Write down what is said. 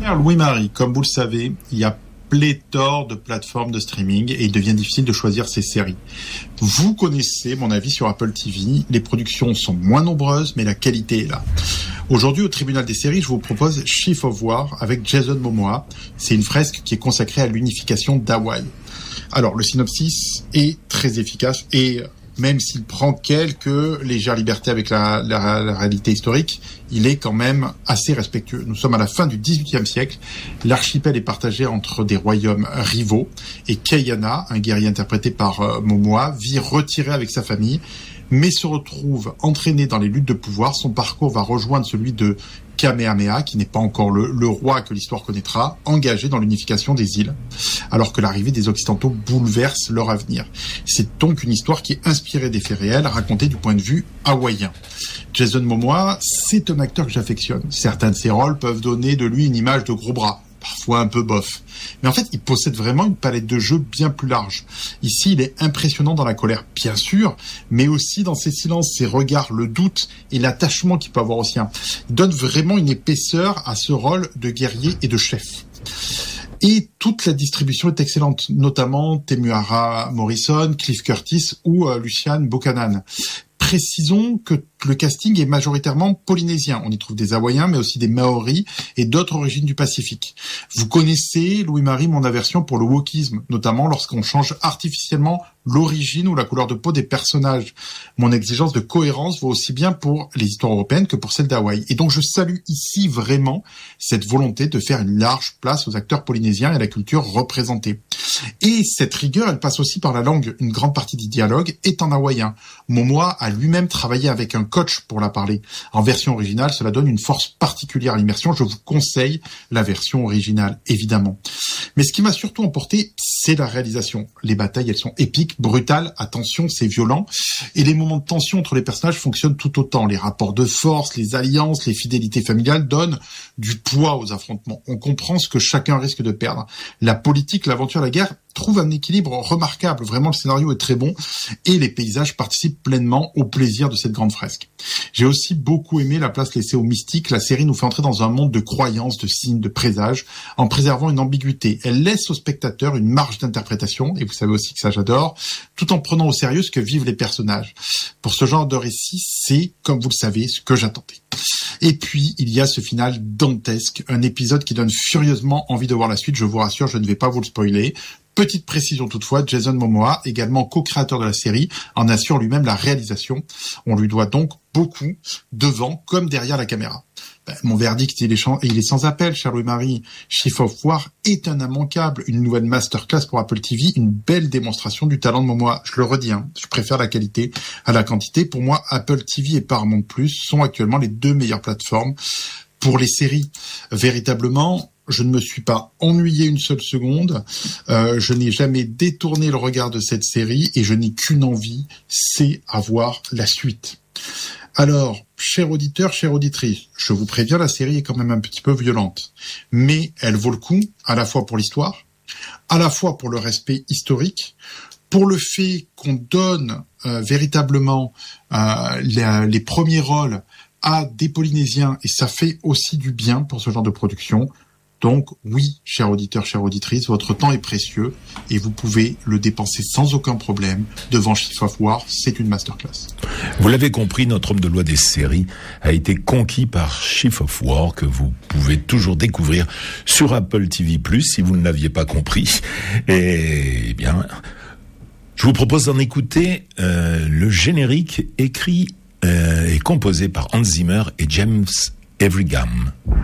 Cher Louis-Marie, comme vous le savez, il y a pléthore de plateformes de streaming et il devient difficile de choisir ses séries. Vous connaissez mon avis sur Apple TV, les productions sont moins nombreuses mais la qualité est là. Aujourd'hui au tribunal des séries, je vous propose Chief of War avec Jason Momoa. C'est une fresque qui est consacrée à l'unification d'Hawaï. Alors le synopsis est très efficace et même s'il prend quelques légères libertés avec la réalité historique, il est quand même assez respectueux. Nous sommes à la fin du XVIIIe siècle. L'archipel est partagé entre des royaumes rivaux. Et Kayana, un guerrier interprété par Momoa, vit retiré avec sa famille, mais se retrouve entraîné dans les luttes de pouvoir. Son parcours va rejoindre celui de Kamehameha, qui n'est pas encore le roi que l'histoire connaîtra, engagé dans l'unification des îles, alors que l'arrivée des Occidentaux bouleverse leur avenir. C'est donc une histoire qui est inspirée des faits réels, racontée du point de vue hawaïen. Jason Momoa, c'est un acteur que j'affectionne. Certains de ses rôles peuvent donner de lui une image de gros bras, parfois un peu bof. Mais en fait, il possède vraiment une palette de jeux bien plus large. Ici, il est impressionnant dans la colère, bien sûr, mais aussi dans ses silences, ses regards, le doute et l'attachement qu'il peut avoir au sien. Il donne vraiment une épaisseur à ce rôle de guerrier et de chef. Et toute la distribution est excellente, notamment Temuera Morrison, Cliff Curtis ou Lucian Buchanan. Précisons que le casting est majoritairement polynésien. On y trouve des Hawaïens, mais aussi des Maoris et d'autres origines du Pacifique. Vous connaissez, Louis-Marie, mon aversion pour le wokisme, notamment lorsqu'on change artificiellement l'origine ou la couleur de peau des personnages. Mon exigence de cohérence vaut aussi bien pour les histoires européennes que pour celles d'Hawaï. Et donc je salue ici vraiment cette volonté de faire une large place aux acteurs polynésiens et à la culture représentée. Et cette rigueur, elle passe aussi par la langue. Une grande partie du dialogue est en hawaïen. Momoa a lui-même travaillé avec un coach pour la parler. En version originale, cela donne une force particulière à l'immersion. Je vous conseille la version originale, évidemment. Mais ce qui m'a surtout emporté, c'est la réalisation. Les batailles, elles sont épiques, brutales, attention, c'est violent. Et les moments de tension entre les personnages fonctionnent tout autant. Les rapports de force, les alliances, les fidélités familiales donnent du poids aux affrontements. On comprend ce que chacun risque de perdre. La politique, l'aventure, la guerre trouve un équilibre remarquable. Vraiment, le scénario est très bon et les paysages participent pleinement au plaisir de cette grande fresque. J'ai aussi beaucoup aimé la place laissée au mystique. La série nous fait entrer dans un monde de croyances, de signes, de présages, en préservant une ambiguïté. Elle laisse au spectateur une marge d'interprétation, et vous savez aussi que ça j'adore, tout en prenant au sérieux ce que vivent les personnages. Pour ce genre de récit, c'est, comme vous le savez, ce que j'attendais. Et puis, il y a ce final dantesque, un épisode qui donne furieusement envie de voir la suite. Je vous rassure, je ne vais pas vous le spoiler. Petite précision toutefois, Jason Momoa, également co-créateur de la série, en assure lui-même la réalisation. On lui doit donc beaucoup, devant comme derrière la caméra. Mon verdict, il est sans appel, cher Louis-Marie. Chief of War est un immanquable, une nouvelle masterclass pour Apple TV, une belle démonstration du talent de Momoa. Je le redis, je préfère la qualité à la quantité. Pour moi, Apple TV et Paramount+ sont actuellement les deux meilleures plateformes pour les séries. Véritablement, je ne me suis pas ennuyé une seule seconde, je n'ai jamais détourné le regard de cette série et je n'ai qu'une envie, c'est avoir la suite. Alors, chers auditeurs, chères auditrices, je vous préviens, la série est quand même un petit peu violente, mais elle vaut le coup, à la fois pour l'histoire, à la fois pour le respect historique, pour le fait qu'on donne véritablement les premiers rôles à des Polynésiens, et ça fait aussi du bien pour ce genre de production. Donc oui, chers auditeurs, chères auditrices, votre temps est précieux et vous pouvez le dépenser sans aucun problème devant Chief of War, c'est une masterclass. Vous l'avez compris, notre homme de loi des séries a été conquis par Chief of War, que vous pouvez toujours découvrir sur Apple TV+, si vous ne l'aviez pas compris. Et bien, je vous propose d'en écouter le générique écrit et composé par Hans Zimmer et James Everygham.